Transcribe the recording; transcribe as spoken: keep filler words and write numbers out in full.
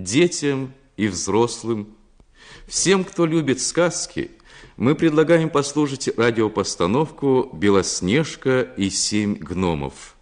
детям и взрослым. Всем, кто любит сказки, мы предлагаем послушать радиопостановку «Белоснежка и семь гномов».